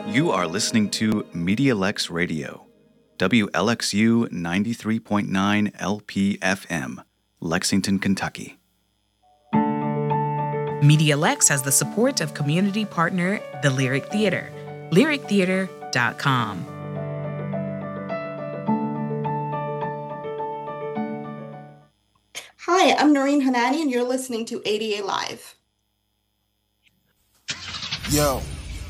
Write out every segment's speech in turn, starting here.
You are listening to MediaLex Radio, WLXU 93.9 LPFM, Lexington, Kentucky. MediaLex has the support of community partner, the Lyric Theater, lyrictheater.com. Hi, I'm Noreen Hanani, and you're listening to ADA Live. Yo.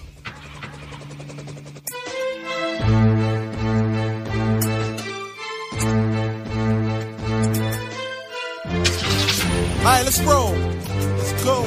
All right, let's roll. Let's go.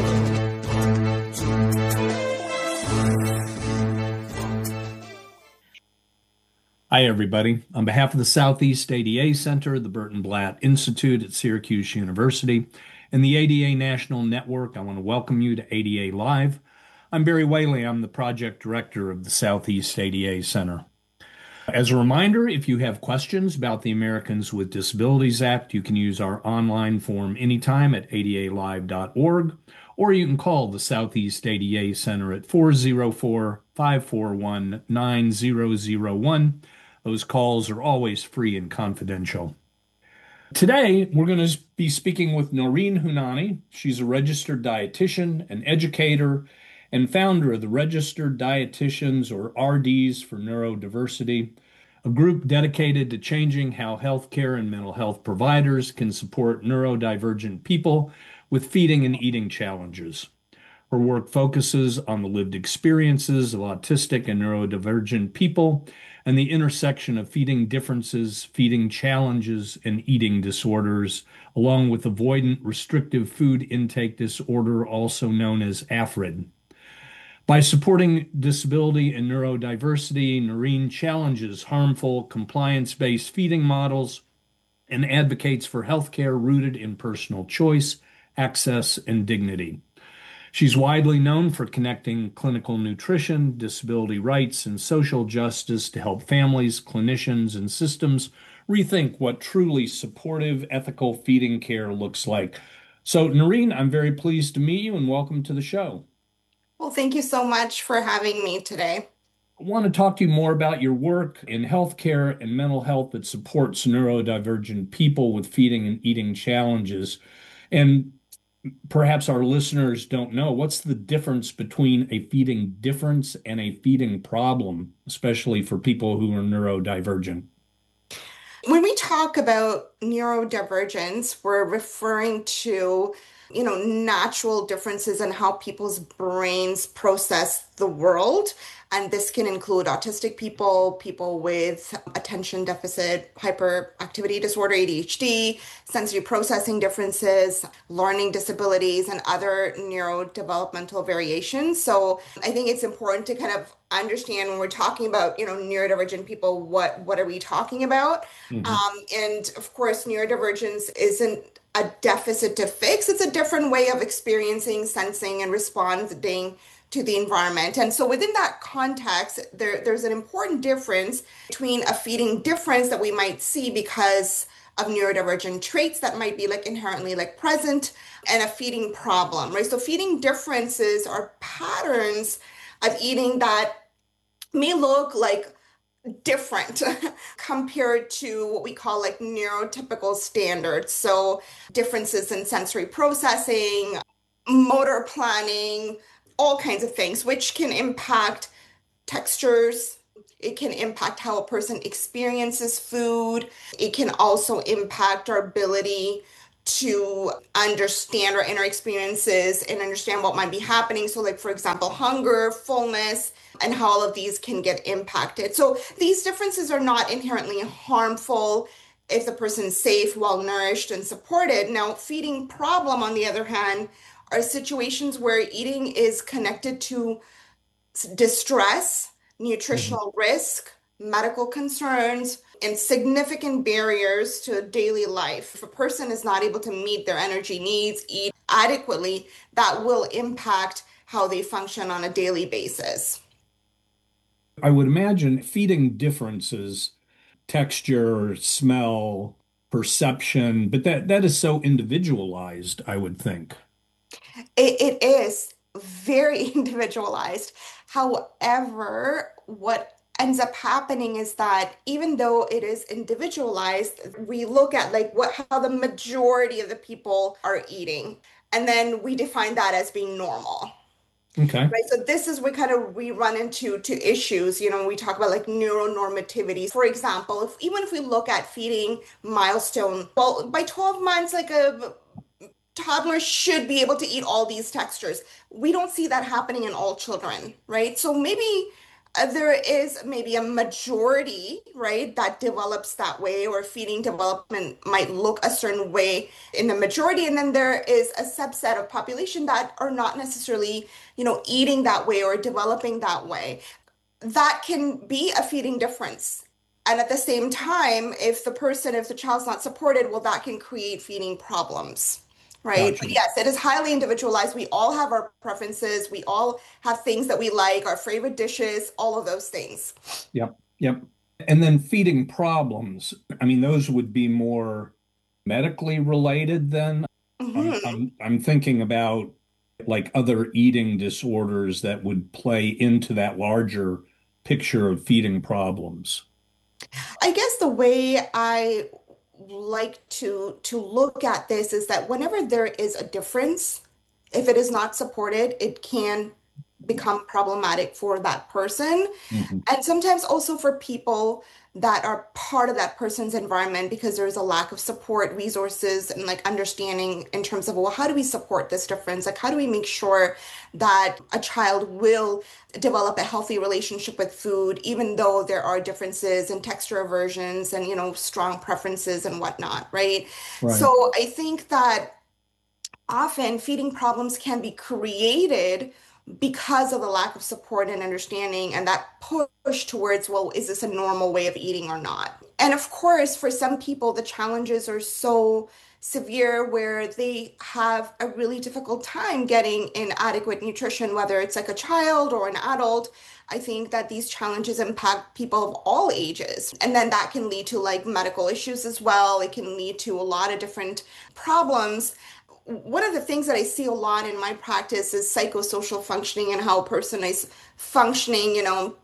Hi, everybody. On behalf of the Southeast ADA Center, the Burton Blatt Institute at Syracuse University, and the ADA National Network, I want to welcome you to ADA Live. I'm Barry Whaley. I'm the project director of the Southeast ADA Center. As a reminder, if you have questions about the Americans with Disabilities Act, you can use our online form anytime at adalive.org, or you can call the Southeast ADA Center at 404-541-9001. Those calls are always free and confidential. Today, we're going to be speaking with Noreen Hanani. She's a registered dietitian, an educator, and founder of the Registered Dietitians, or RDs, for Neurodiversity, a group dedicated to changing how healthcare and mental health providers can support neurodivergent people with feeding and eating challenges. Her work focuses on the lived experiences of autistic and neurodivergent people and the intersection of feeding differences, feeding challenges, and eating disorders, along with avoidant restrictive food intake disorder, also known as AFRID. By supporting disability and neurodiversity, Noreen challenges harmful, compliance-based feeding models and advocates for healthcare rooted in personal choice, access, and dignity. She's widely known for connecting clinical nutrition, disability rights, and social justice to help families, clinicians, and systems rethink what truly supportive, ethical feeding care looks like. So, Noreen, I'm very pleased to meet you and welcome to the show. Well, thank you so much for having me today. I want to talk to you more about your work in healthcare and mental health that supports neurodivergent people with feeding and eating challenges. And perhaps our listeners don't know, what's the difference between a feeding difference and a feeding problem, especially for people who are neurodivergent? When we talk about neurodivergence, we're referring to natural differences in how people's brains process the world. And this can include autistic people, people with attention deficit hyperactivity disorder, ADHD, sensory processing differences, learning disabilities, and other neurodevelopmental variations. So I think it's important to kind of understand when we're talking about, neurodivergent people, what are we talking about? And of course, neurodivergence isn't a deficit to fix. It's a different way of experiencing, sensing, and responding to the environment. And so within that context, there's an important difference between a feeding difference that we might see because of neurodivergent traits that might be inherently present, and a feeding problem, right? So feeding differences are patterns of eating that may look different compared to what we call neurotypical standards. So differences in sensory processing, motor planning, all kinds of things, which can impact textures. It can impact how a person experiences food. It can also impact our ability to understand our inner experiences and understand what might be happening. So for example, hunger, fullness, and how all of these can get impacted. So these differences are not inherently harmful if the person's safe, well-nourished, and supported. Now, feeding problem, on the other hand, are situations where eating is connected to distress, nutritional risk, medical concerns, and significant barriers to daily life. If a person is not able to meet their energy needs, eat adequately, that will impact how they function on a daily basis. I would imagine feeding differences, texture, smell, perception, but that is so individualized, I would think. It is. very individualized. However, what ends up happening is that even though it is individualized, we look at like what how the majority of the people are eating, and then we define that as being normal. Okay. Right, so this is where kind of we run into issues, when we talk about like neuronormativity. For example, if even if we look at feeding milestone, well, by 12 months, like a toddler should be able to eat all these textures. We don't see that happening in all children, right? So maybe there is maybe a majority, right, that develops that way, or feeding development might look a certain way in the majority. And then there is a subset of population that are not necessarily, eating that way or developing that way. That can be a feeding difference. And at the same time, if the child's not supported, well, that can create feeding problems. Right. Gotcha. But yes, it is highly individualized. We all have our preferences. We all have things that we like, our favorite dishes, all of those things. Yep. Yep. And then feeding problems. I mean, those would be more medically related then. Mhm. I'm thinking about like other eating disorders that would play into that larger picture of feeding problems. I guess the way I like to look at this is that whenever there is a difference, if it is not supported, it can become problematic for that person. Mhm. And sometimes also for people that are part of that person's environment, because there's a lack of support, resources, and like understanding in terms of, well, how do we support this difference? Like, how do we make sure that a child will develop a healthy relationship with food, even though there are differences in texture aversions and, strong preferences and whatnot, right? Right. So I think that often feeding problems can be created because of the lack of support and understanding, and that push towards, well, is this a normal way of eating or not? And of course, for some people, the challenges are so severe where they have a really difficult time getting in adequate nutrition, whether it's like a child or an adult. I think that these challenges impact people of all ages. And then that can lead to like medical issues as well. It can lead to a lot of different problems. One of the things that I see a lot in my practice is psychosocial functioning and how a person is functioning,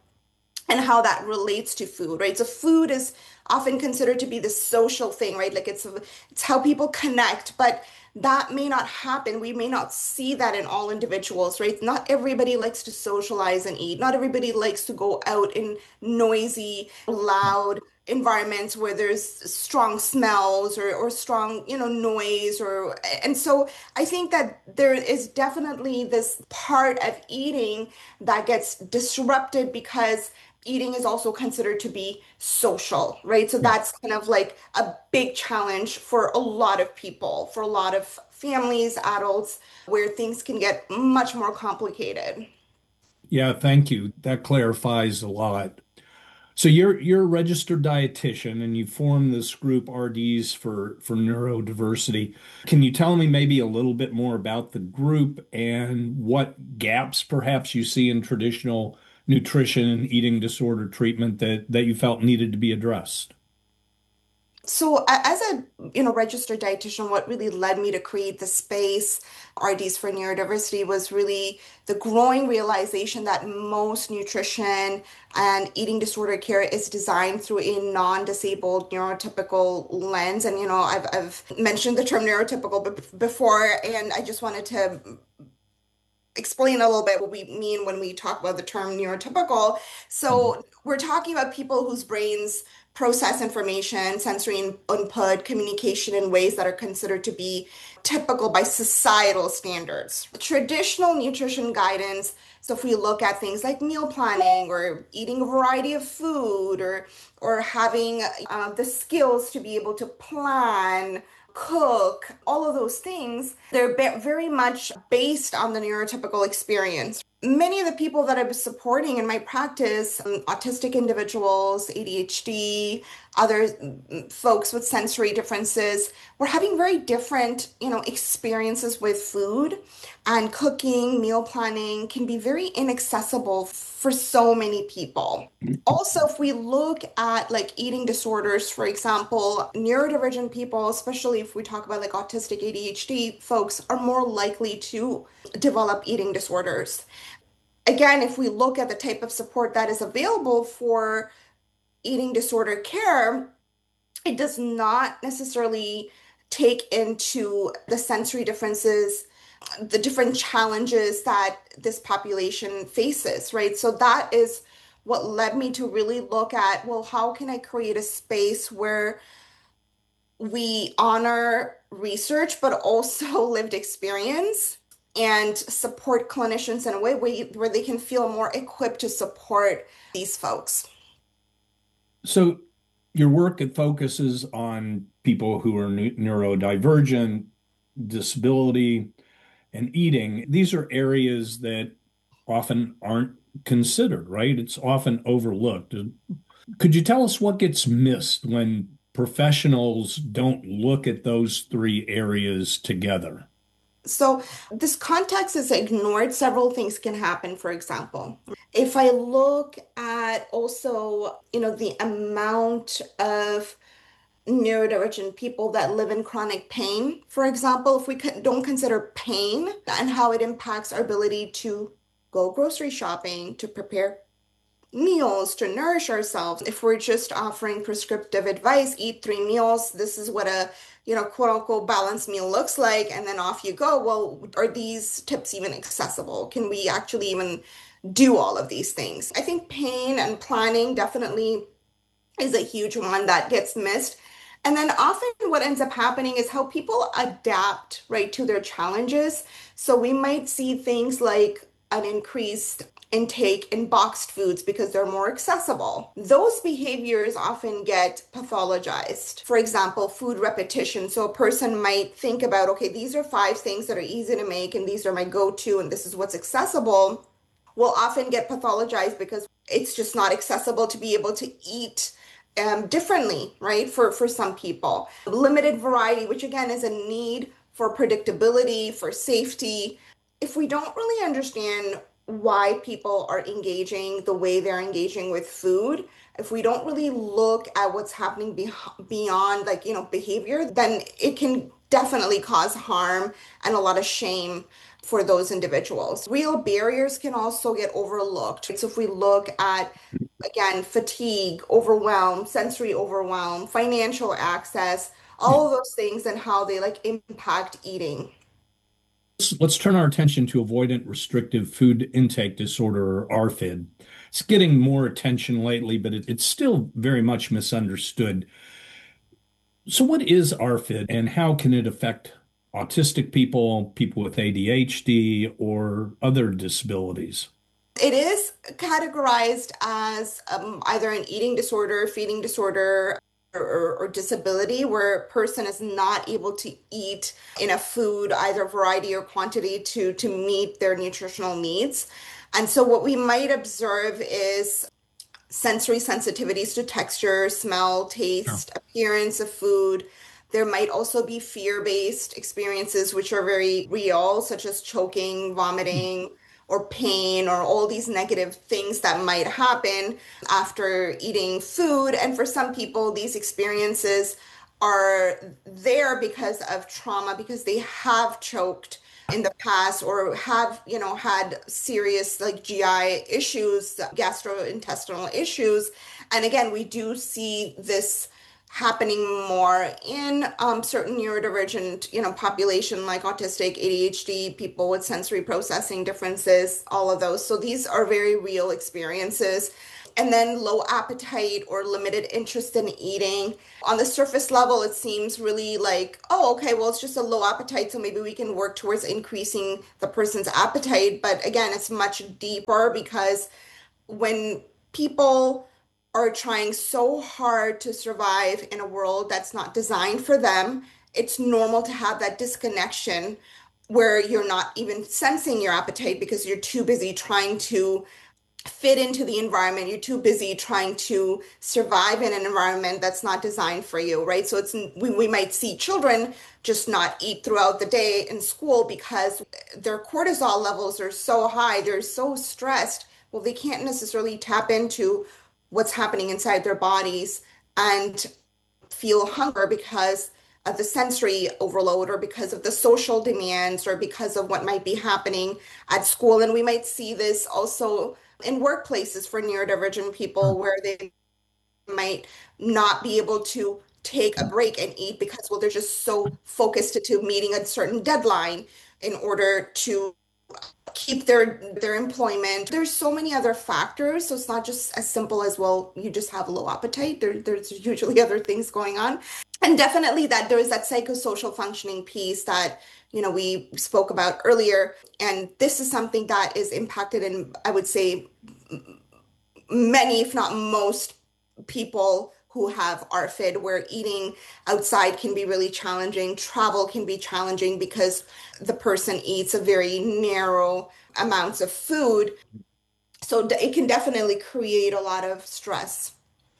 and how that relates to food, right? So food is often considered to be the social thing, right? Like it's how people connect, but that may not happen. We may not see that in all individuals, right? Not everybody likes to socialize and eat. Not everybody likes to go out in noisy, loud environments where there's strong smells or strong, noise and so I think that there is definitely this part of eating that gets disrupted because eating is also considered to be social, right? So Yeah. that's kind of like a big challenge for a lot of people, for a lot of families, adults, where things can get much more complicated. Yeah, thank you. That clarifies a lot. So you're a registered dietitian and you form this group RDs for neurodiversity. Can you tell me maybe a little bit more about the group and what gaps perhaps you see in traditional nutrition and eating disorder treatment that you felt needed to be addressed? So as a registered dietitian, what really led me to create the space RDs for neurodiversity was really the growing realization that most nutrition and eating disorder care is designed through a non-disabled neurotypical lens. And I've mentioned the term neurotypical before, and I just wanted to explain a little bit what we mean when we talk about the term neurotypical. Mhm. So we're talking about people whose brains process information, sensory input, communication in ways that are considered to be typical by societal standards. Traditional nutrition guidance, so if we look at things like meal planning or eating a variety of food or having the skills to be able to plan, cook, all of those things, they're very much based on the neurotypical experience. Many of the people that I was supporting in my practice, autistic individuals, ADHD, other folks with sensory differences, were having very different, experiences with food, and cooking, meal planning can be very inaccessible for so many people. Also, if we look at like eating disorders, for example, neurodivergent people, especially if we talk about like autistic ADHD folks, are more likely to develop eating disorders. Again, if we look at the type of support that is available for eating disorder care, it does not necessarily take into the sensory differences, the different challenges that this population faces, right? So that is what led me to really look at, well, how can I create a space where we honor research, but also lived experience and support clinicians in a way where they can feel more equipped to support these folks. So your work, it focuses on people who are neurodivergent, disability, and eating. These are areas that often aren't considered, right? It's often overlooked. Could you tell us what gets missed when professionals don't look at those three areas together? So this context is ignored. Several things can happen, for example. If I look at also, the amount of neurodivergent people that live in chronic pain, for example, if we don't consider pain and how it impacts our ability to go grocery shopping, to prepare meals, to nourish ourselves. If we're just offering prescriptive advice, eat 3 meals, this is what a, quote unquote balanced meal looks like, and then off you go. Well, are these tips even accessible? Can we actually even do all of these things? I think pain and planning definitely is a huge one that gets missed. And then often what ends up happening is how people adapt, right, to their challenges. So we might see things like an increased intake in boxed foods because they're more accessible. Those behaviors often get pathologized. For example, food repetition. So a person might think about, okay, these are 5 things that are easy to make, and these are my go-to, and this is what's accessible. Will often get pathologized because it's just not accessible to be able to eat differently, right? For some people. Limited variety, which again is a need for predictability, for safety. If we don't really understand why people are engaging the way they're engaging with food, if we don't really look at what's happening beyond like, behavior, then it can definitely cause harm and a lot of shame for those individuals. Real barriers can also get overlooked. So if we look at, again, fatigue, overwhelm, sensory overwhelm, financial access, all of those things and how they like impact eating. Let's turn our attention to avoidant restrictive food intake disorder, or ARFID. It's getting more attention lately, but it's still very much misunderstood. So what is ARFID and how can it affect autistic people, people with ADHD, or other disabilities? It is categorized as either an eating disorder, feeding disorder, or disability, where a person is not able to eat enough food, either variety or quantity, to meet their nutritional needs. And so what we might observe is sensory sensitivities to texture, smell, taste, appearance of food. There might also be fear-based experiences, which are very real, such as choking, vomiting, or pain, or all these negative things that might happen after eating food. And for some people, these experiences are there because of trauma, because they have choked in the past or have, had serious like GI issues, gastrointestinal issues. And again, we do see this happening more in certain neurodivergent, population like autistic, ADHD, people with sensory processing differences, all of those. So these are very real experiences. And then low appetite or limited interest in eating. On the surface level, it seems really like, oh, okay, well, it's just a low appetite, so maybe we can work towards increasing the person's appetite. But again, it's much deeper because when people are trying so hard to survive in a world that's not designed for them, it's normal to have that disconnection where you're not even sensing your appetite because you're too busy trying to fit into the environment. You're too busy trying to survive in an environment that's not designed for you, right? So we might see children just not eat throughout the day in school because their cortisol levels are so high, they're so stressed. Well, they can't necessarily tap into what's happening inside their bodies and feel hunger because of the sensory overload or because of the social demands or because of what might be happening at school. And we might see this also in workplaces for neurodivergent people where they might not be able to take a break and eat because, well, they're just so focused to meeting a certain deadline in order to keep their employment. There's so many other factors. So it's not just as simple as, well, you just have low appetite. There's usually other things going on. And definitely that there is that psychosocial functioning piece that, we spoke about earlier. And this is something that is impacted in, I would say, many, if not most people who have ARFID, where eating outside can be really challenging. Travel can be challenging because the person eats a very narrow amounts of food. So it can definitely create a lot of stress.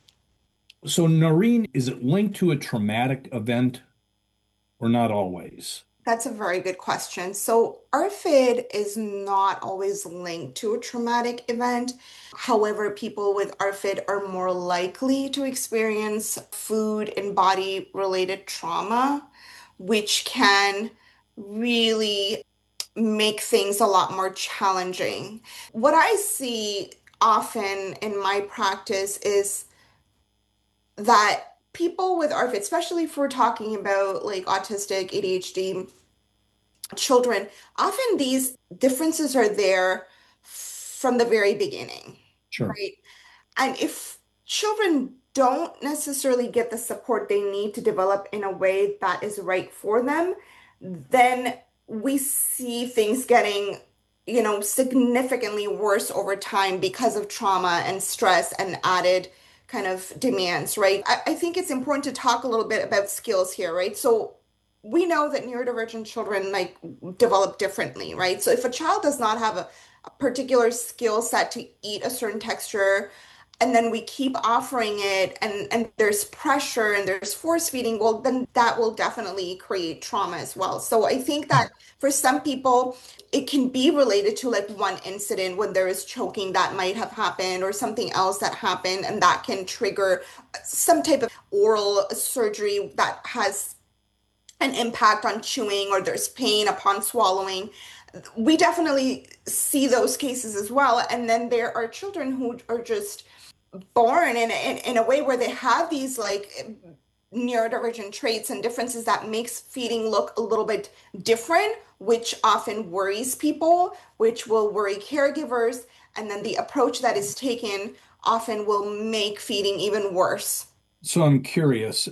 So, Noreen, is it linked to a traumatic event or not always? That's a very good question. So, ARFID is not always linked to a traumatic event. However, people with ARFID are more likely to experience food and body related trauma, which can really make things a lot more challenging. What I see often in my practice is that people with ARFID, especially if we're talking about like autistic, ADHD children, often these differences are there from the very beginning, Sure. right? And if children don't necessarily get the support they need to develop in a way that is right for them, then we see things getting, significantly worse over time because of trauma and stress and added kind of demands, right? I think it's important to talk a little bit about skills here, right? So we know that neurodivergent children like develop differently, right? So if a child does not have a particular skill set to eat a certain texture, and then we keep offering it and there's pressure and there's force feeding, well, then that will definitely create trauma as well. So I think that for some people, it can be related to like one incident when there is choking that might have happened or something else that happened, and that can trigger some type of oral surgery that has an impact on chewing, or there's pain upon swallowing. We definitely see those cases as well. And then there are children who are just born in a way where they have these like neurodivergent traits and differences that makes feeding look a little bit different, which often worries people, which will worry caregivers. And then the approach that is taken often will make feeding even worse. So I'm curious,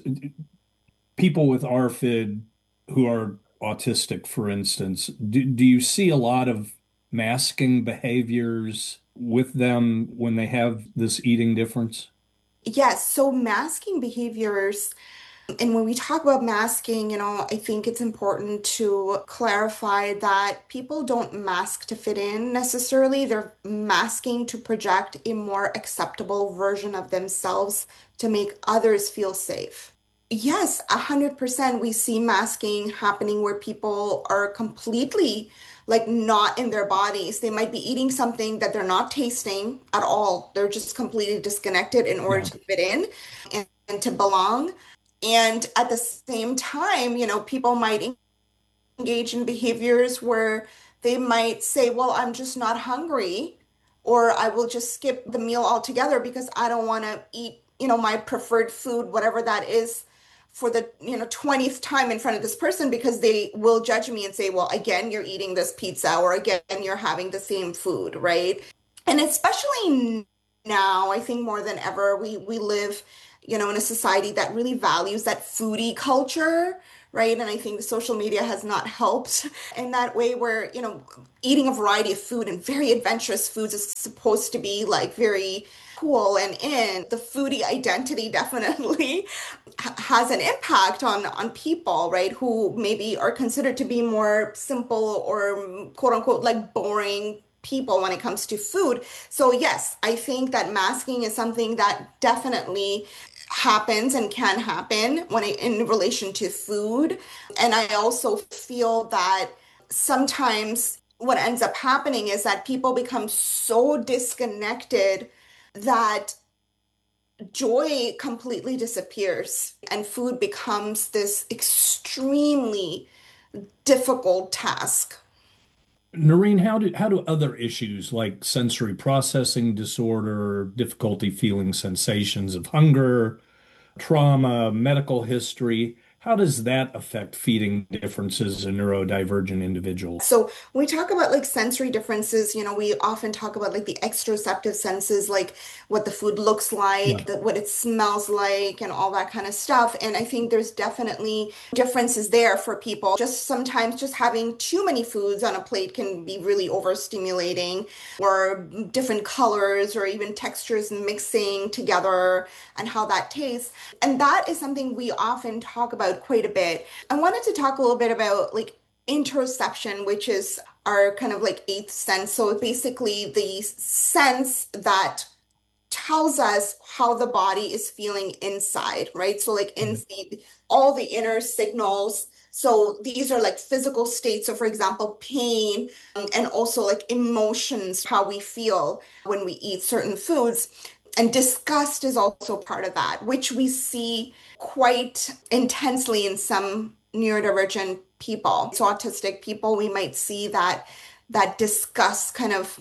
people with ARFID who are autistic, for instance, do you see a lot of masking behaviors with them when they have this eating difference? Yes, so masking behaviors, and when we talk about masking, I think it's important to clarify that people don't mask to fit in necessarily. They're masking to project a more acceptable version of themselves to make others feel safe. Yes, 100% we see masking happening where people are completely like not in their bodies. They might be eating something that they're not tasting at all. They're just completely disconnected in order Yeah. to fit in and to belong. And at the same time, people might engage in behaviors where they might say, well, I'm just not hungry, or I will just skip the meal altogether because I don't want to eat, my preferred food, whatever that is, for the 20th time in front of this person because they will judge me and say, well, again, you're eating this pizza, or again, you're having the same food, right? And especially now, I think more than ever, we live, in a society that really values that foodie culture, right? And I think the social media has not helped in that way where, eating a variety of food and very adventurous foods is supposed to be like very cool and in. The foodie identity definitely has an impact on people, right? Who maybe are considered to be more simple or quote unquote like boring people when it comes to food. So yes, I think that masking is something that definitely happens and can happen in relation to food. And I also feel that sometimes what ends up happening is that people become so disconnected that joy completely disappears and food becomes this extremely difficult task. Noreen, how do other issues like sensory processing disorder, difficulty feeling sensations of hunger, trauma, medical history, how does that affect feeding differences in neurodivergent individuals? So when we talk about like sensory differences, we often talk about like the exteroceptive senses, like what the food looks like, Yeah. what it smells like, and all that kind of stuff. And I think there's definitely differences there for people. Just sometimes just having too many foods on a plate can be really overstimulating, or different colors or even textures mixing together and how that tastes. And that is something we often talk about quite a bit. I wanted to talk a little bit about like interoception, which is our kind of like eighth sense. So basically the sense that tells us how the body is feeling inside, right? So like in all the inner signals. So these are like physical states. So for example, pain, and also like emotions, how we feel when we eat certain foods. And disgust is also part of that, which we see quite intensely in some neurodivergent people. So autistic people, we might see that disgust kind of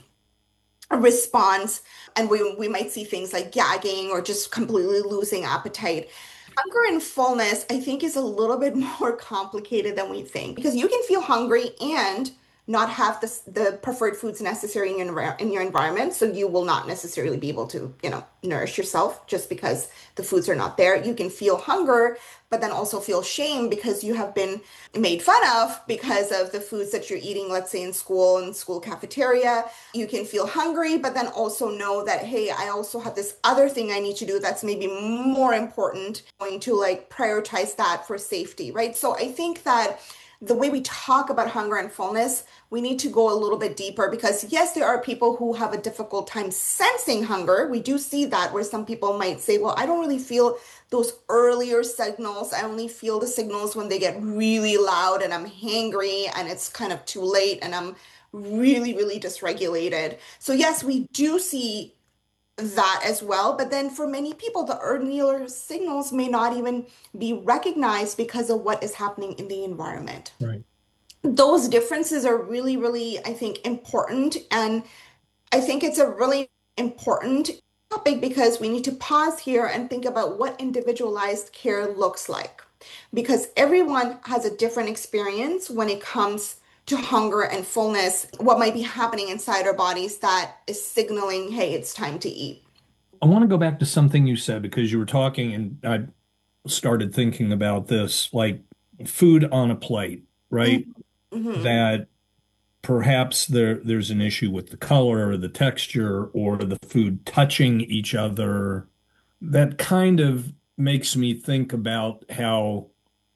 response, and we might see things like gagging or just completely losing appetite. Hunger and fullness, I think, is a little bit more complicated than we think because you can feel hungry and not have the preferred foods necessary in your environment. So you will not necessarily be able to, nourish yourself just because the foods are not there. You can feel hunger, but then also feel shame because you have been made fun of because of the foods that you're eating, let's say in school cafeteria. You can feel hungry, but then also know that, hey, I also have this other thing I need to do that's maybe more important, going to like prioritize that for safety, right? So I think that the way we talk about hunger and fullness, we need to go a little bit deeper because yes, there are people who have a difficult time sensing hunger. We do see that where some people might say, well, I don't really feel those earlier signals. I only feel the signals when they get really loud and I'm hangry and it's kind of too late and I'm really, really dysregulated. So yes, we do see that as well. But then for many people, the earlier signals may not even be recognized because of what is happening in the environment. Right. Those differences are really, really, I think, important. And I think it's a really important topic because we need to pause here and think about what individualized care looks like. Because everyone has a different experience when it comes to hunger and fullness, what might be happening inside our bodies that is signaling, hey, it's time to eat. I want to go back to something you said because you were talking and I started thinking about this, like food on a plate, right? Mm-hmm. That perhaps there's an issue with the color or the texture or the food touching each other. That kind of makes me think about how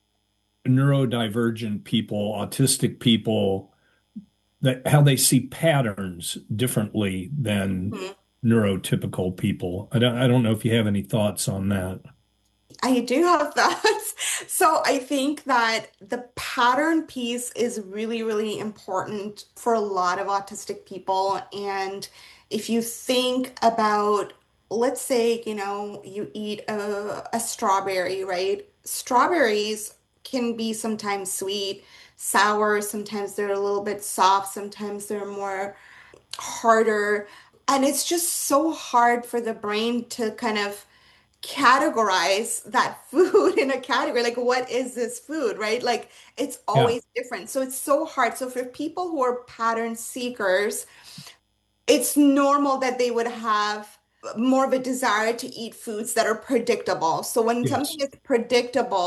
neurodivergent people, autistic people, that how they see patterns differently than neurotypical people. I don't know if you have any thoughts on that. I do have thoughts. So I think that the pattern piece is really, really important for a lot of autistic people. And if you think about, let's say, you eat a strawberry, right? Strawberries can be sometimes sweet, sour, sometimes they're a little bit soft, sometimes they're more harder. And it's just so hard for the brain to kind of categorize that food in a category. Like, what is this food, right? Like, it's Yeah. always different. So it's so hard. So for people who are pattern seekers, it's normal that they would have more of a desire to eat foods that are predictable. So when Yes. something is predictable,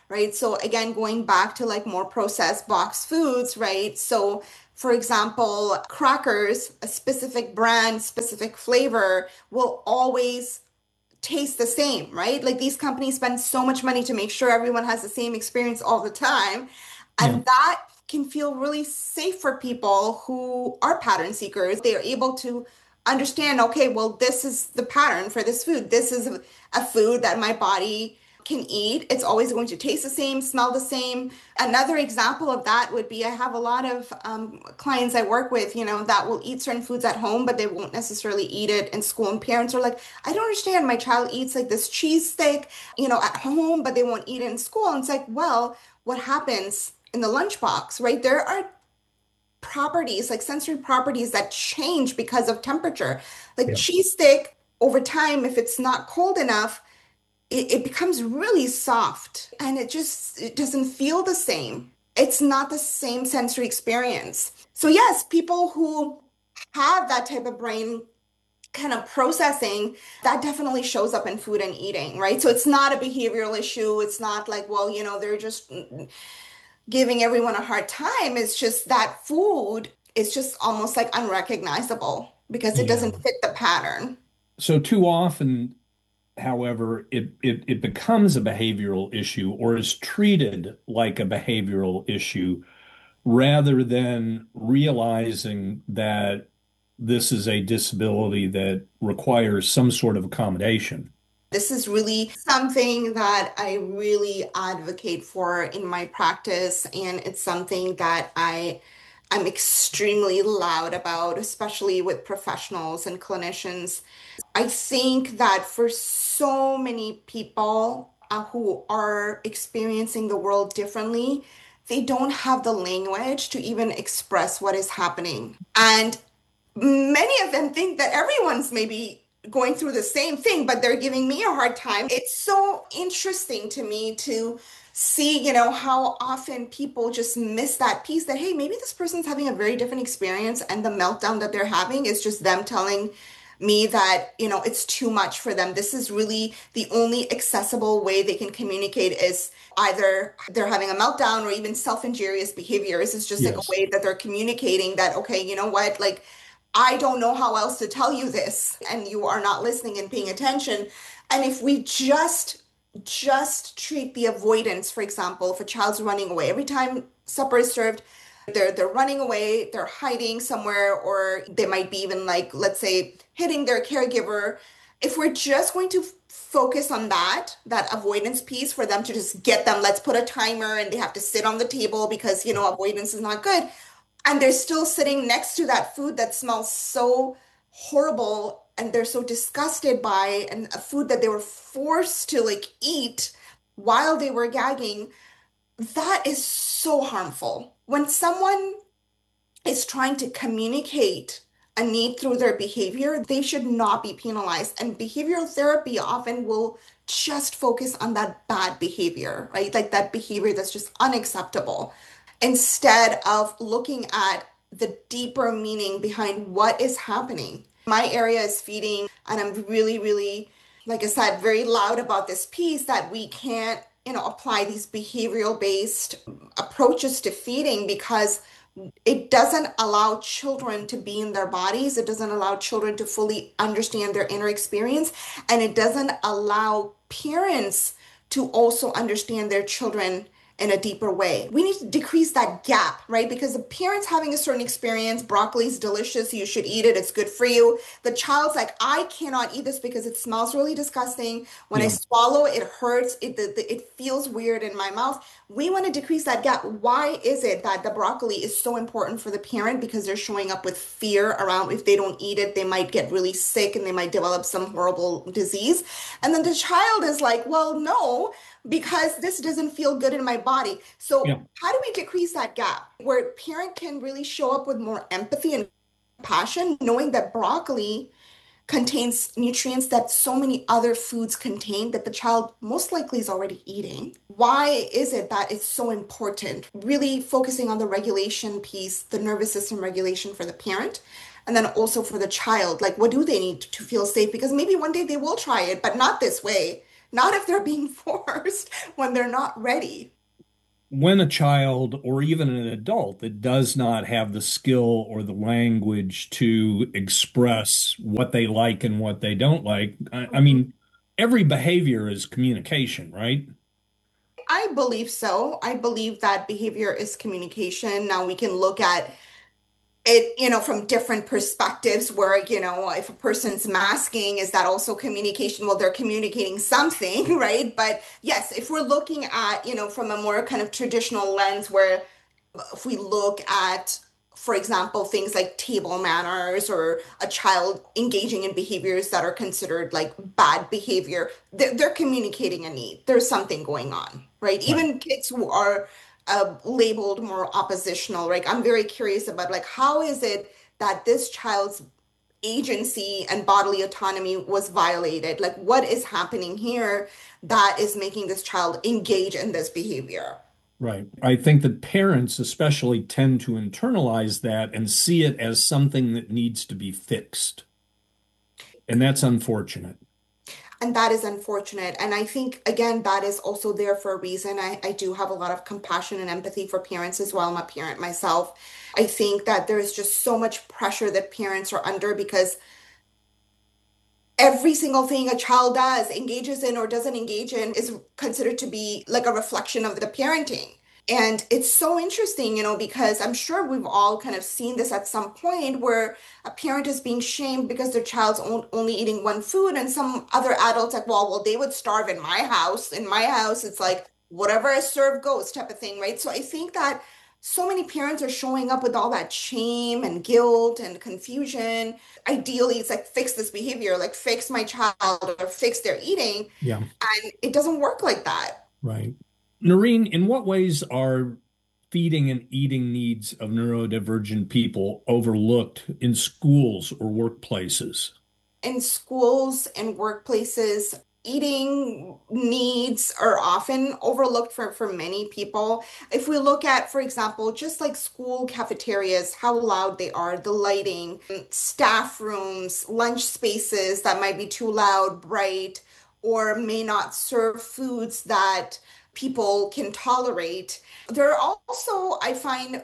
right? So again, going back to like more processed box foods, right? So for example, crackers, a specific brand, specific flavor will always taste the same, right? Like these companies spend so much money to make sure everyone has the same experience all the time. Yeah. And that can feel really safe for people who are pattern seekers. They are able to understand, okay, well, this is the pattern for this food. This is a food that my body can eat. It's always going to taste the same, smell the same. Another example of that would be I have a lot of clients I work with, that will eat certain foods at home, but they won't necessarily eat it in school. And parents are like, I don't understand. My child eats like this cheese steak, at home, but they won't eat it in school. And it's like, well, what happens in the lunchbox, right? There are properties, like sensory properties that change because of temperature. Like Yeah. cheese steak over time, if it's not cold enough, it becomes really soft and it doesn't feel the same. It's not the same sensory experience. So yes, people who have that type of brain kind of processing, that definitely shows up in food and eating, right? So it's not a behavioral issue. It's not like, well, they're just giving everyone a hard time. It's just that food is just almost like unrecognizable because it Yeah. doesn't fit the pattern. So too often, however, it becomes a behavioral issue or is treated like a behavioral issue rather than realizing that this is a disability that requires some sort of accommodation. This is really something that I really advocate for in my practice, and it's something that I'm extremely loud about, especially with professionals and clinicians. I think that for so many people who are experiencing the world differently, they don't have the language to even express what is happening. And many of them think that everyone's maybe going through the same thing, but they're giving me a hard time. It's so interesting to me to see, how often people just miss that piece that, hey, maybe this person's having a very different experience and the meltdown that they're having is just them telling me that, it's too much for them. This is really the only accessible way they can communicate is either they're having a meltdown or even self-injurious behaviors. It's just like a Yes. way that they're communicating that, okay, you know what, like, I don't know how else to tell you this, and you are not listening and paying attention. And if we just treat the avoidance, for example, if a child's running away, every time supper is served, they're running away, they're hiding somewhere, or they might be even like, let's say, hitting their caregiver. If we're just going to focus on that avoidance piece for them to just get them, let's put a timer and they have to sit on the table because, avoidance is not good. And they're still sitting next to that food that smells so horrible and they're so disgusted by and a food that they were forced to like eat while they were gagging. That is so harmful. When someone is trying to communicate a need through their behavior, they should not be penalized. And behavioral therapy often will just focus on that bad behavior, right? Like that behavior that's just unacceptable, instead of looking at the deeper meaning behind what is happening. My area is feeding, and I'm really, really, like I said, very loud about this piece that we can't, apply these behavioral based approaches to feeding because it doesn't allow children to be in their bodies. It doesn't allow children to fully understand their inner experience. And it doesn't allow parents to also understand their children in a deeper way. We need to decrease that gap, right? Because the parents having a certain experience, broccoli is delicious, you should eat it, it's good for you. The child's like, I cannot eat this because it smells really disgusting. When I swallow, it hurts, it feels weird in my mouth. We want to decrease that gap. Why is it that the broccoli is so important for the parent? Because they're showing up with fear around if they don't eat it, they might get really sick and they might develop some horrible disease. And then the child is like, well, no, because this doesn't feel good in my body. So how do we decrease that gap where parent can really show up with more empathy and passion, knowing that broccoli contains nutrients that so many other foods contain that the child most likely is already eating? Why is it that it's so important? Really focusing on the regulation piece, the nervous system regulation for the parent, and then also for the child. Like, what do they need to feel safe? Because maybe one day they will try it, but not this way. not if they're being forced when they're not ready. When a child or even an adult that does not have the skill or the language to express what they like and what they don't like, I mean, every behavior is communication, right? I believe so. I believe that behavior is communication. Now we can look at it, from different perspectives where, if a person's masking, is that also communication? Well, they're communicating something, right? But yes, if we're looking at, from a more kind of traditional lens where if we look at, for example, things like table manners or a child engaging in behaviors that are considered like bad behavior, they're communicating a need. There's something going on, right? Right. Even kids who are labeled more oppositional, right? I'm very curious about like how is it that this child's agency and bodily autonomy was violated? Like what is happening here that is making this child engage in this behavior? Right. I think that parents especially tend to internalize that and see it as something that needs to be fixed. And that's unfortunate. And that is unfortunate. And I think, again, that is also there for a reason. I do have a lot of compassion and empathy for parents as well. I'm a parent myself. I think that there's just so much pressure that parents are under because every single thing a child does, engages in or doesn't engage in, is considered to be like a reflection of the parenting. And it's so interesting, because I'm sure we've all kind of seen this at some point where a parent is being shamed because their child's only eating one food, and some other adult's like, well, they would starve in my house. In my house, it's like whatever I serve goes type of thing, right? So I think that so many parents are showing up with all that shame and guilt and confusion. Ideally, it's like fix this behavior, like fix my child or fix their eating. Yeah, And it doesn't work like that. right. Noreen, in what ways are feeding and eating needs of neurodivergent people overlooked in schools or workplaces? In schools and workplaces, eating needs are often overlooked for many people. If we look at, for example, just like school cafeterias, how loud they are, the lighting, staff rooms, lunch spaces that might be too loud, bright, or may not serve foods that people can tolerate. There are also, I find,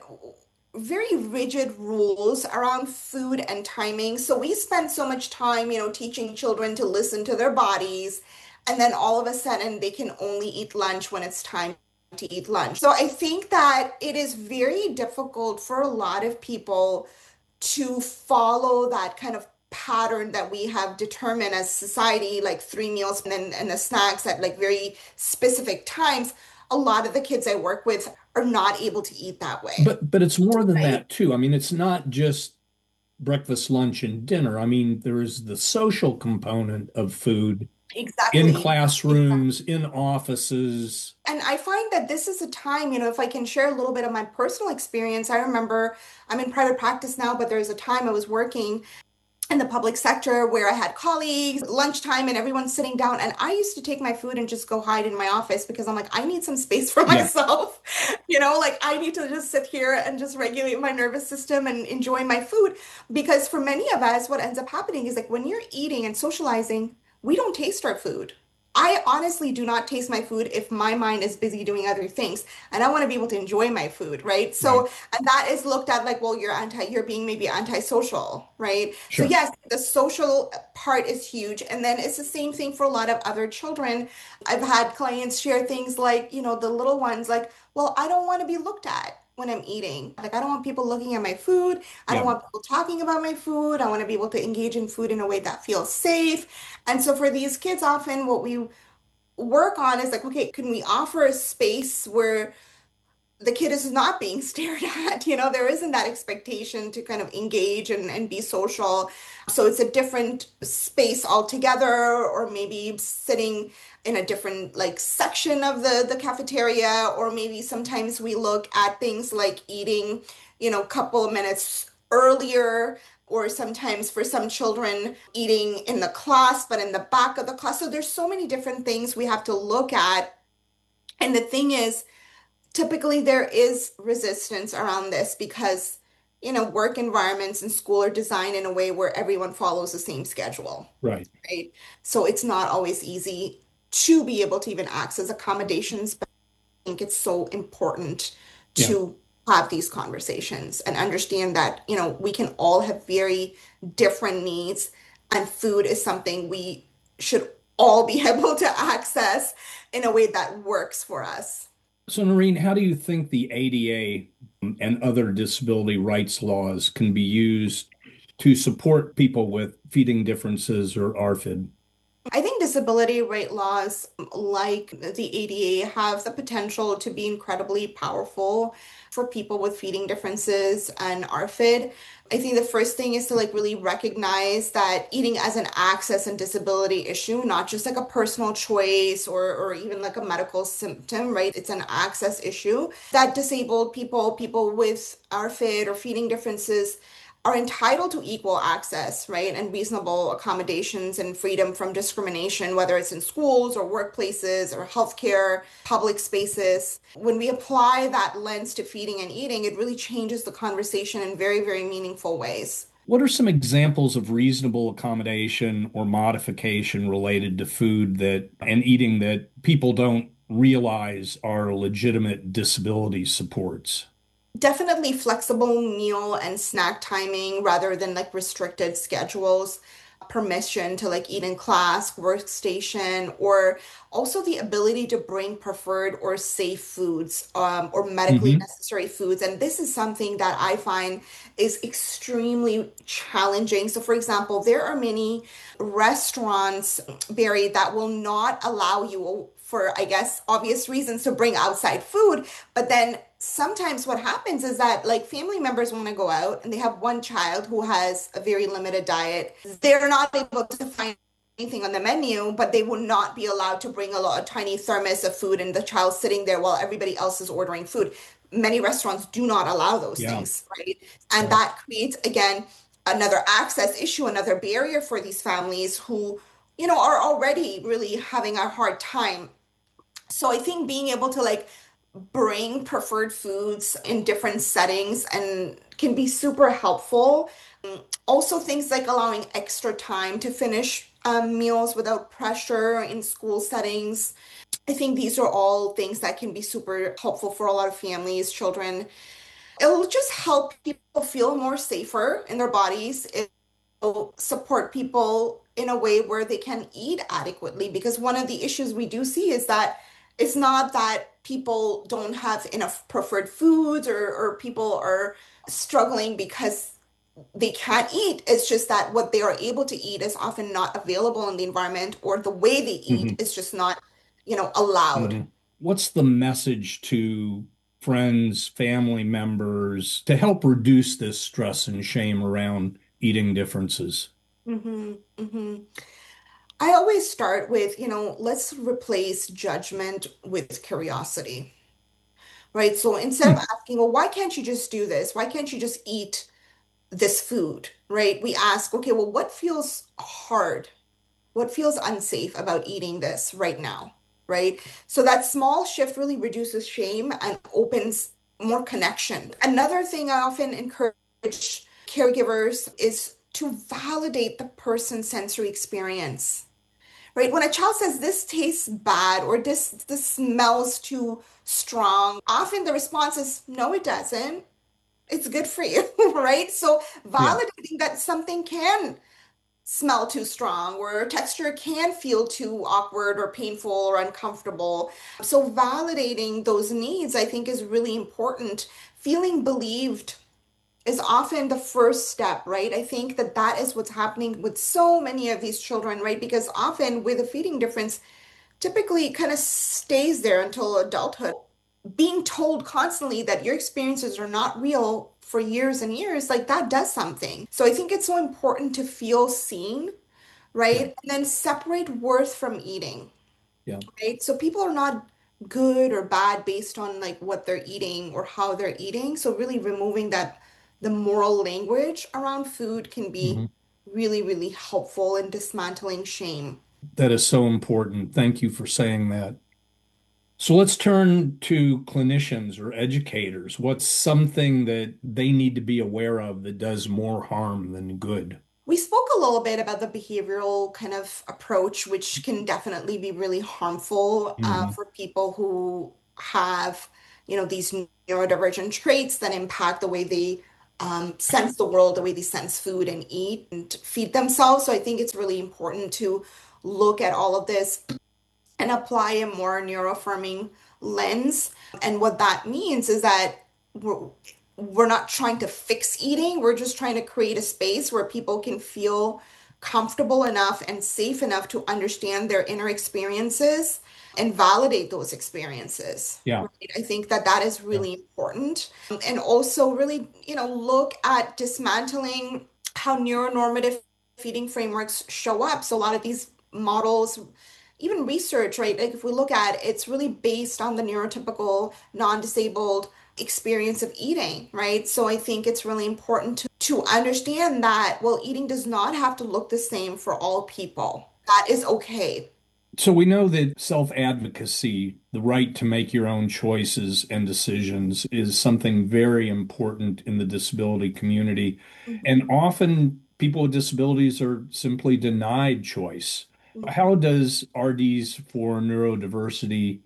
very rigid rules around food and timing. So we spend so much time, teaching children to listen to their bodies, and then all of a sudden they can only eat lunch when it's time to eat lunch. So I think that it is very difficult for a lot of people to follow that kind of pattern that we have determined as society, like 3 meals and the snacks at like very specific times. A lot of the kids I work with are not able to eat that way. But it's more than Right. that too. I mean, it's not just breakfast, lunch, and dinner. I mean, there's the social component of food in Exactly. classrooms, in offices. And I find that this is a time, if I can share a little bit of my personal experience. I remember I'm in private practice now, but there was a time I was working in the public sector where I had colleagues, lunchtime, and everyone's sitting down. And I used to take my food and just go hide in my office because I'm like, I need some space for Yeah, myself. Like I need to just sit here and just regulate my nervous system and enjoy my food. Because for many of us, what ends up happening is like when you're eating and socializing, we don't taste our food. I honestly do not taste my food if my mind is busy doing other things. And I want to be able to enjoy my food, right? right. So, and that is looked at like, well, you're being maybe antisocial, right? So Sure. yes, the social part is huge. And then it's the same thing for a lot of other children. I've had clients share things like, the little ones like, well, I don't want to be looked at when I'm eating. Like, I don't want people looking at my food. I don't Yeah. want people talking about my food. I want to be able to engage in food in a way that feels safe. And so for these kids, often what we work on is like, okay, can we offer a space where the kid is not being stared at? There isn't that expectation to kind of engage and be social. So it's a different space altogether, or maybe sitting in a different like section of the cafeteria, or maybe sometimes we look at things like eating, a couple of minutes earlier, or sometimes for some children eating in the class, but in the back of the class. So there's so many different things we have to look at. And the thing is, typically there is resistance around this because, work environments and school are designed in a way where everyone follows the same schedule, Right. right? So it's not always easy. to be able to even access accommodations. But I think it's so important Yeah. to have these conversations and understand that, we can all have very different needs, and food is something we should all be able to access in a way that works for us. So, Noreen, how do you think the ADA and other disability rights laws can be used to support people with feeding differences or ARFID? I think disability right laws like the ADA have the potential to be incredibly powerful for people with feeding differences and ARFID. I think the first thing is to like really recognize that eating as an access and disability issue, not just like a personal choice or even like a medical symptom, right? It's an access issue that disabled people, people with ARFID or feeding differences are entitled to equal access, right, and reasonable accommodations and freedom from discrimination, whether it's in schools or workplaces or healthcare, public spaces. When we apply that lens to feeding and eating, it really changes the conversation in very, very meaningful ways. What are some examples of reasonable accommodation or modification related to food that and eating that people don't realize are legitimate disability supports? Definitely flexible meal and snack timing rather than like restricted schedules, permission to like eat in class, workstation, or also the ability to bring preferred or safe foods, or medically Hmm. necessary foods. And this is something that I find is extremely challenging. So, for example, there are many restaurants, Barry, that will not allow you, for, I guess, obvious reasons, to bring outside food. But then sometimes what happens is that like family members want to go out and they have one child who has a very limited diet. They're not able to find anything on the menu, but they will not be allowed to bring a tiny thermos of food and the child sitting there while everybody else is ordering food. Many restaurants do not allow those Yeah. things, right? And Yeah. that creates, again, another access issue, another barrier for these families who, are already really having a hard time. So I think being able to like bring preferred foods in different settings and can be super helpful. Also, things like allowing extra time to finish meals without pressure in school settings. I think these are all things that can be super helpful for a lot of families, children. It'll just help people feel more safer in their bodies. It'll support people in a way where they can eat adequately. Because one of the issues we do see is that it's not that people don't have enough preferred foods or people are struggling because they can't eat. It's just that what they are able to eat is often not available in the environment, or the way they eat Hmm. is just not, allowed. Hmm. What's the message to friends, family members to help reduce this stress and shame around eating differences? Hmm. Hmm. I always start with, let's replace judgment with curiosity, right? So instead of Hmm. asking, well, why can't you just do this? Why can't you just eat this food, right? We ask, okay, well, what feels hard? What feels unsafe about eating this right now, right? So that small shift really reduces shame and opens more connection. Another thing I often encourage caregivers is to validate the person's sensory experience, right? When a child says this tastes bad or this smells too strong, often the response is no, it doesn't. It's good for you, right? So Yeah. validating that something can smell too strong or texture can feel too awkward or painful or uncomfortable. So validating those needs, I think, is really important. Feeling believed is often the first step, right? I think that that is what's happening with so many of these children, right? Because often with a feeding difference, typically it kind of stays there until adulthood. Being told constantly that your experiences are not real for years and years, like that does something. So I think it's so important to feel seen, right? Yeah. And then separate worth from eating, Yeah. right? So people are not good or bad based on like what they're eating or how they're eating. So really removing that, the moral language around food can be Mhm. really, really helpful in dismantling shame. That is so important. Thank you for saying that. So let's turn to clinicians or educators. What's something that they need to be aware of that does more harm than good? We spoke a little bit about the behavioral kind of approach, which can definitely be really harmful Mhm. for people who have, these neurodivergent traits that impact the way they sense the world, the way they sense food and eat and feed themselves. So I think it's really important to look at all of this and apply a more neuroaffirming lens. And what that means is that we're, we're not trying to fix eating, we're just trying to create a space where people can feel comfortable enough and safe enough to understand their inner experiences and validate those experiences. Yeah. Right? I think that that is Yeah. really important. And also really, look at dismantling how neuronormative feeding frameworks show up. So a lot of these models, even research, right? Like if we look at it, it's really based on the neurotypical non-disabled experience of eating, right? So I think it's really important to understand that, well, eating does not have to look the same for all people. That is okay. So we know that self-advocacy, the right to make your own choices and decisions, is something very important in the disability community. And Mhm. often people with disabilities are simply denied choice. How does RDs for Neurodiversity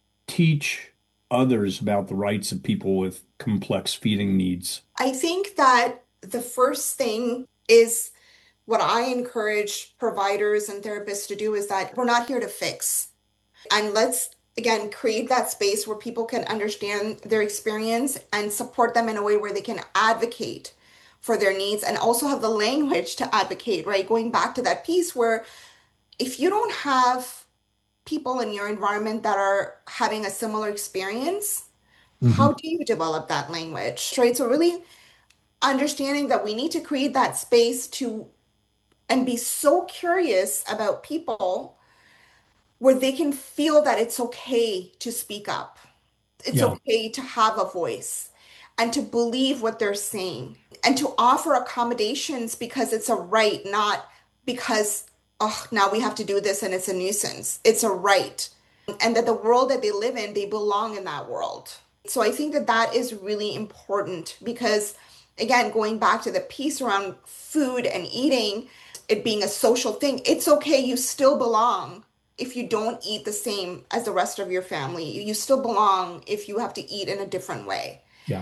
teach others about the rights of people with complex feeding needs? I think that the first thing is what I encourage providers and therapists to do is that we're not here to fix. And let's, again, create that space where people can understand their experience and support them in a way where they can advocate for their needs and also have the language to advocate, right? Going back to that piece where if you don't have people in your environment that are having a similar experience, Mhm. how do you develop that language, right? So really understanding that we need to create that space to and be so curious about people where they can feel that it's okay to speak up. It's Yeah. okay to have a voice and to believe what they're saying and to offer accommodations because it's a right, not because, oh, now we have to do this and it's a nuisance. It's a right. And that the world that they live in, they belong in that world. So I think that that is really important because, again, going back to the piece around food and eating, it being a social thing, it's okay. You still belong if you don't eat the same as the rest of your family. You still belong if you have to eat in a different way. Yeah.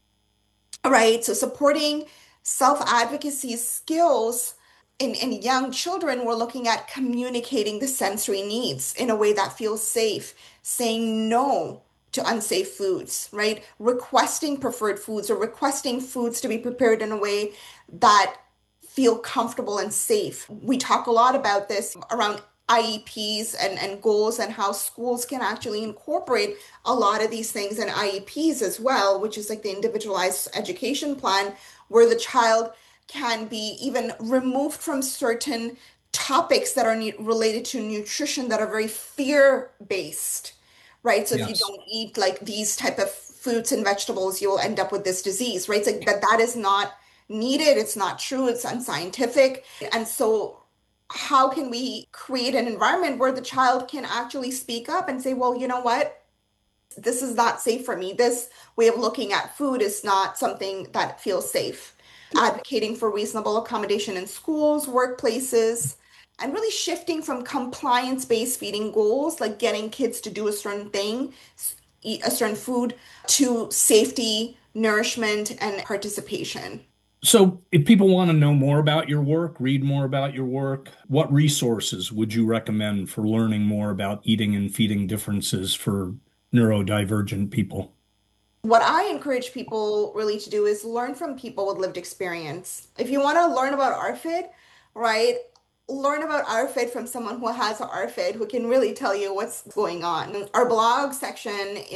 All right. So supporting self-advocacy skills in young children, we're looking at communicating the sensory needs in a way that feels safe, saying no to unsafe foods, right? Requesting preferred foods or requesting foods to be prepared in a way that feel comfortable and safe. We talk a lot about this around IEPs and goals and how schools can actually incorporate a lot of these things in IEPs as well, which is like the individualized education plan, where the child can be even removed from certain topics that are related to nutrition that are very fear-based, right? So if you Yes. don't eat like these type of fruits and vegetables, you'll end up with this disease, right? It's like that is not needed, it's not true, it's unscientific. And so how can we create an environment where the child can actually speak up and say, well, you know what? This is not safe for me. This way of looking at food is not something that feels safe. Advocating for reasonable accommodation in schools, workplaces, and really shifting from compliance-based feeding goals, like getting kids to do a certain thing, eat a certain food, to safety, nourishment, and participation. So, if people want to know more about your work, read more about your work, what resources would you recommend for learning more about eating and feeding differences for neurodivergent people? What I encourage people really to do is learn from people with lived experience. If you want to learn about ARFID, right, learn about ARFID from someone who has an ARFID who can really tell you what's going on. Our blog section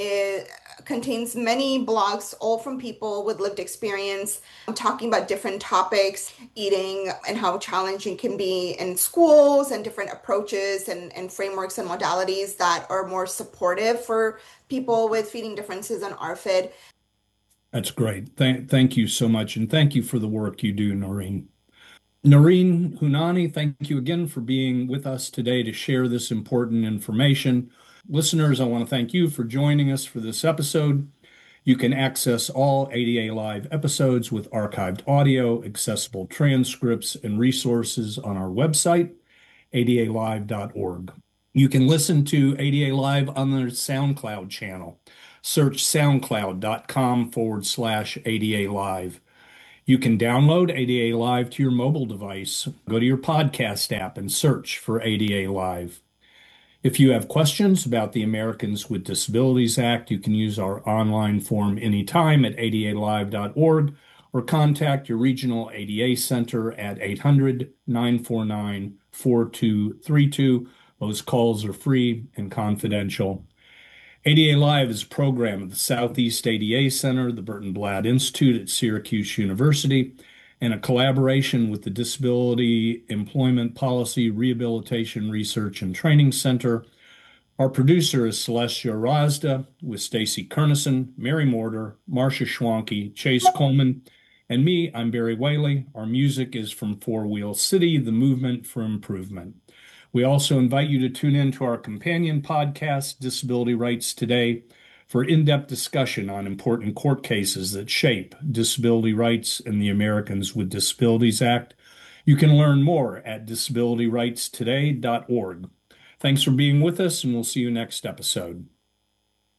contains many blogs, all from people with lived experience, talking about different topics, eating and how challenging it can be in schools and different approaches and frameworks and modalities that are more supportive for people with feeding differences and ARFID. That's great. Thank you so much. And thank you for the work you do, Noreen. Noreen Hunani, thank you again for being with us today to share this important information. Listeners, I want to thank you for joining us for this episode. You can access all ADA Live episodes with archived audio, accessible transcripts, and resources on our website, adalive.org. You can listen to ADA Live on the SoundCloud channel. Search soundcloud.com/ADA Live. You can download ADA Live to your mobile device. Go to your podcast app and search for ADA Live. If you have questions about the Americans with Disabilities Act, you can use our online form anytime at adalive.org or contact your regional ADA center at 800-949-4232. Those calls are free and confidential. ADA Live is a program of the Southeast ADA Center, the Burton Blatt Institute at Syracuse University, and a collaboration with the Disability Employment Policy Rehabilitation Research and Training Center. Our producer is Celestia Razda with Stacy Kernison, Mary Mortar, Marcia Schwanke, Chase Coleman, and me, I'm Barry Whaley. Our music is from Four Wheel City, the Movement for Improvement. We also invite you to tune in to our companion podcast, Disability Rights Today, for in-depth discussion on important court cases that shape disability rights and the Americans with Disabilities Act. You can learn more at disabilityrightstoday.org. Thanks for being with us, and we'll see you next episode.